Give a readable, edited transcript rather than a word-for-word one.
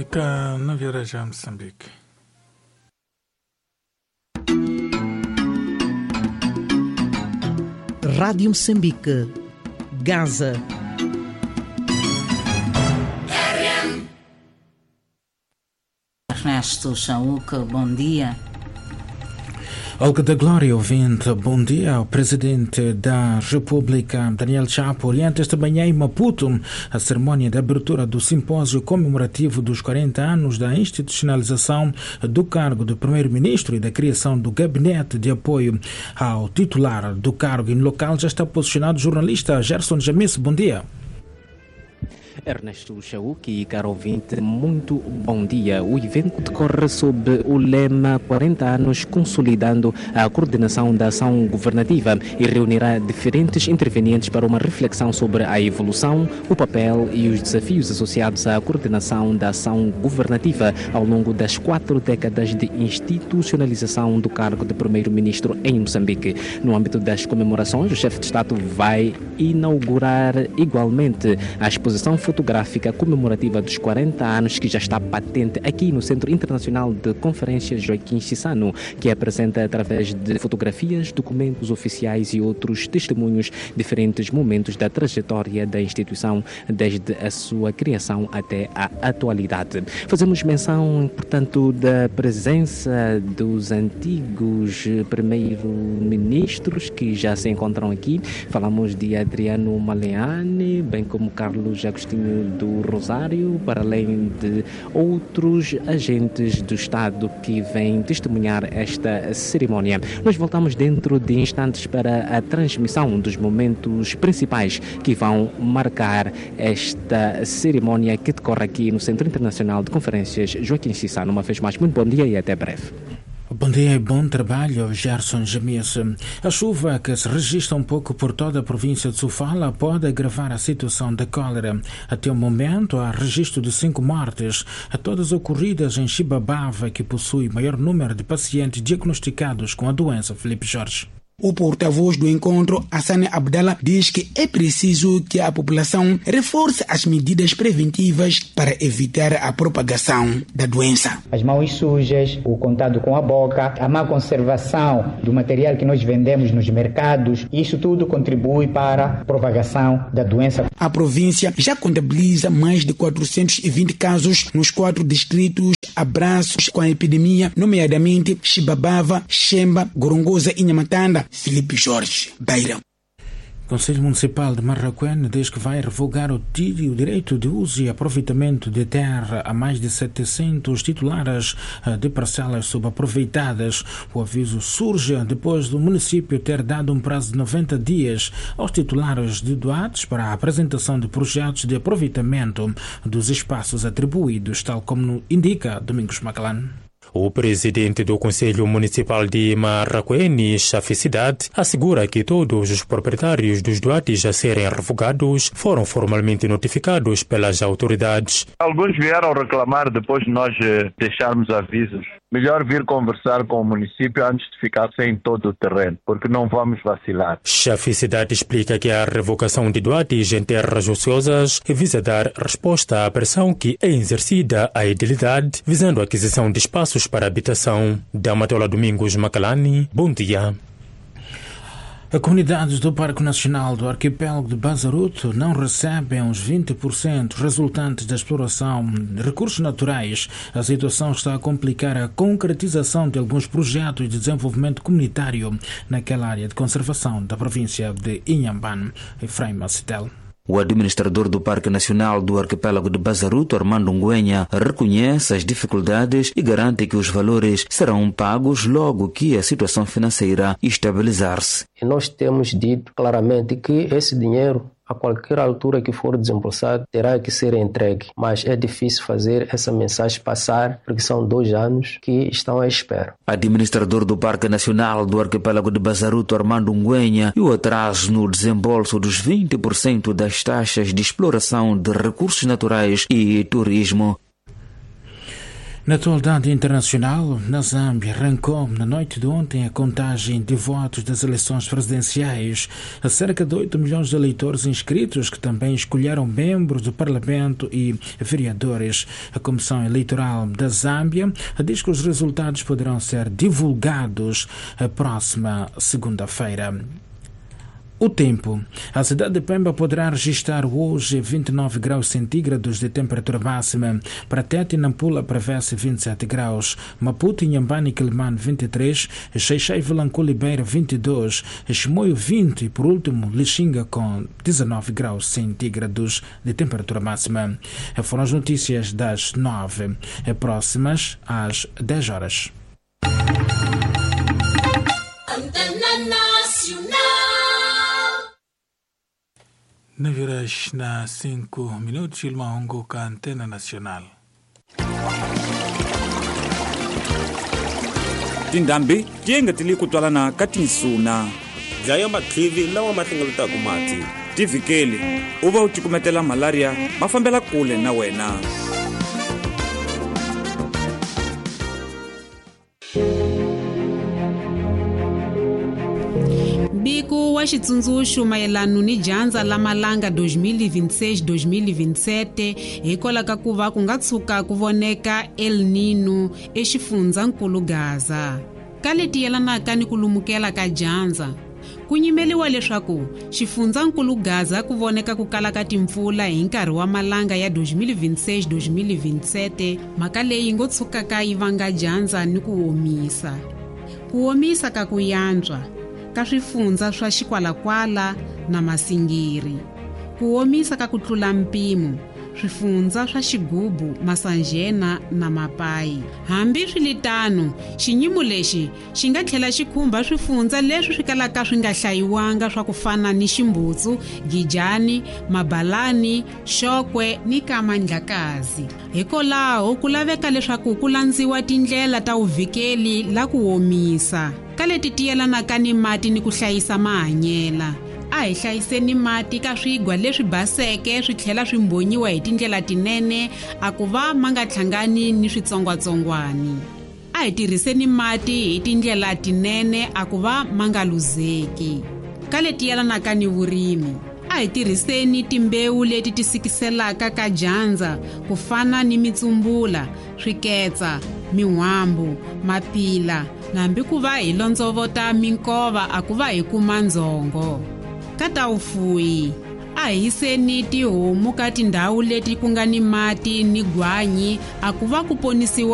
Fica na viagem a Moçambique. Rádio Moçambique, Gaza. Ernesto Chauca, bom dia. Olga da Glória, ouvinte, bom dia. O presidente da República, Daniel Chapo, orienta esta manhã em Maputo a cerimónia de abertura do simpósio comemorativo dos 40 anos da institucionalização do cargo de primeiro-ministro e da criação do gabinete de apoio ao titular do cargo. E no local já está posicionado o jornalista Gerson Jamis. Bom dia. Ernesto Chauque, caro ouvinte, muito bom dia. O evento decorre sob o lema 40 anos consolidando a coordenação da ação governativa e reunirá diferentes intervenientes para uma reflexão sobre a evolução, o papel e os desafios associados à coordenação da ação governativa ao longo das 4 décadas de institucionalização do cargo de primeiro-ministro em Moçambique. No âmbito das comemorações, o chefe de Estado vai inaugurar igualmente a exposição fotográfica comemorativa dos 40 anos que já está patente aqui no Centro Internacional de Conferências Joaquim Chissano, que apresenta através de fotografias, documentos oficiais e outros testemunhos diferentes momentos da trajetória da instituição desde a sua criação até a atualidade. Fazemos menção, portanto, da presença dos antigos primeiros-ministros que já se encontram aqui. Falamos de Adriano Maleane, bem como Carlos Agostinho do Rosário, para além de outros agentes do Estado que vêm testemunhar esta cerimónia. Nós voltamos dentro de instantes para a transmissão dos momentos principais que vão marcar esta cerimónia que decorre aqui no Centro Internacional de Conferências Joaquim Chissano. Uma vez mais, muito bom dia e até breve. Bom dia e bom trabalho, Gerson Jamis. A chuva que se registra um pouco por toda a província de Sofala pode agravar a situação da cólera. Até o momento, há registro de 5 mortes, todas ocorridas em Chibabava, que possui maior número de pacientes diagnosticados com a doença. Felipe Jorge. O porta-voz do encontro, Hassane Abdallah, diz que é preciso que a população reforce as medidas preventivas para evitar a propagação da doença. As mãos sujas, o contato com a boca, a má conservação do material que nós vendemos nos mercados, isso tudo contribui para a propagação da doença. A província já contabiliza mais de 420 casos nos 4 distritos abraços com a epidemia, nomeadamente Chibabava, Xemba, Gorongosa e Nhamatanda. Felipe Jorge, Beira. O Conselho Municipal de Marraquém diz que vai revogar o direito de uso e aproveitamento de terra a mais de 700 titulares de parcelas subaproveitadas. O aviso surge depois do município ter dado um prazo de 90 dias aos titulares de doados para a apresentação de projetos de aproveitamento dos espaços atribuídos, tal como indica Domingos Macalán. O presidente do Conselho Municipal de Marraquém, Chafi Cidade, assegura que todos os proprietários dos doates a serem revogados foram formalmente notificados pelas autoridades. Alguns vieram reclamar depois de nós deixarmos avisos. Melhor vir conversar com o município antes de ficar sem todo o terreno, porque não vamos vacilar. Chafi Cidade explica que a revogação de doates em terras ociosas visa dar resposta à pressão que é exercida à edilidade, visando a aquisição de espaços para habitação. Damatola Domingos Macalani, bom dia. As comunidades do Parque Nacional do Arquipélago de Bazaruto não recebem os 20% resultantes da exploração de recursos naturais. A situação está a complicar a concretização de alguns projetos de desenvolvimento comunitário naquela área de conservação da província de Inhambane. Efraim Macitel. O administrador do Parque Nacional do Arquipélago de Bazaruto, Armando Nguenha, reconhece as dificuldades e garante que os valores serão pagos logo que a situação financeira estabilizar-se. E nós temos dito claramente que esse dinheiro, a qualquer altura que for desembolsado, terá que ser entregue. Mas é difícil fazer essa mensagem passar, porque são 2 anos que estão à espera. Administrador do Parque Nacional do Arquipélago de Bazaruto, Armando Nguenha, e o atraso no desembolso dos 20% das taxas de exploração de recursos naturais e turismo. Na atualidade internacional, na Zâmbia, arrancou na noite de ontem a contagem de votos das eleições presidenciais. Há cerca de 8 milhões de eleitores inscritos que também escolheram membros do Parlamento e vereadores. A Comissão Eleitoral da Zâmbia diz que os resultados poderão ser divulgados a próxima segunda-feira. O tempo. A cidade de Pemba poderá registrar hoje 29 graus centígrados de temperatura máxima. Para Tete e Nampula prevê-se 27 graus. Maputo, Inhambane e Quelimane 23. Xai-Xai e Vilanculo e Beira 22. Chimoio 20 e por último Lixinga com 19 graus centígrados de temperatura máxima. Foram as notícias das 9 próximas às 10 horas. Na viras na 5 minutos, Ilma Hongo com a Antena Nacional. Tindambi tienga tili kutwalana katinsuna dlaya makhivi lawa ma hlengeletaku mati tivikeli u va u tikumetela malaria ma fambela kule na wena. Bico wa xitsundzuxo mayelano ni dyandza la malanga 2026-2027 hikwalaho ka ku va ku nga tshuka ku voneka El Nino exifundzhankulu Gaza. Ka leti yelanaka ni ku lumukela ka dyandza, ku nyimeliwa leswaku xifundzhankulu Gaza ku voneka ku kala ka timpfula hi nkarhi wa malanga ya 2026-2027, mhaka leyi ngo tshukaka yi vanga dyandza ni ku omisa. Ku omisa ka ku yantswa ka swifundza swa xikwalakwala na masingiri, ku omisa ka ku tlula mpimo, swifundza swa xigubu, masanjena na mapayi. Hambi swilitano, xinyimo lexi xi nga tlhela xi khumba swifundza leswi swi kalaka swi nga hlayiwanga swa ku fana ni Ximbutsu, Gijani, Mabalani, Xokwe ni Kamandlakazi. Hikwalaho ku laveka leswaku ku landziwa tindlela ta uvikeli la ku omisa ka leti tiyelanaka ni mati ni ku hlayisa mahanyela. A hi hlayiseni mati ka swigwa leswi baseke swi tlhela swi mbonyiwa hi tindlela tinene a ku va ma nga hlangani ni switsongwatsongwani. A hi tirhiseni mati hi tindlela tinene a ku va ma nga luzeki. Ka leti yelanaka ni vurimi, a hi tirhiseni timbewu leti ti sikiselaka ka dyandza ku fana ni mitsumbula, swiketsa, mihwambu, mapila, na hambi ku va hi londzovota minkova a ku va hi kuma ndzongo. Ka ta ufuyi, a hi yiseni tihomu ka tindhawu leti ku nga ni mati ni gwanyi a ku va ku ponisiwa